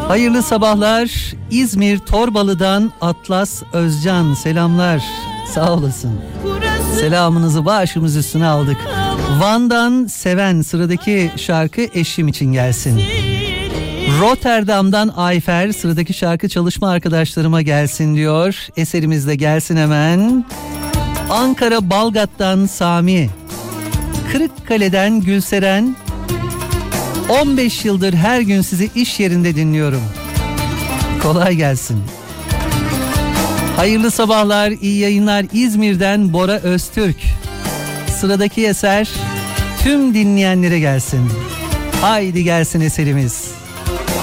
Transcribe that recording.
Hayırlı sabahlar. İzmir Torbalı'dan Atlas Özcan selamlar. Sağ olasın. Selamınızı başımız üstüne aldık. Van'dan Seven, sıradaki şarkı eşim için gelsin. Rotterdam'dan Ayfer, sıradaki şarkı çalışma arkadaşlarıma gelsin diyor. Eserimiz de gelsin hemen. Ankara Balgat'tan Sami, Kırıkkale'den Gülseren, 15 yıldır her gün sizi iş yerinde dinliyorum. Kolay gelsin. Hayırlı sabahlar, iyi yayınlar. İzmir'den Bora Öztürk. Sıradaki eser tüm dinleyenlere gelsin. Haydi gelsin eserimiz.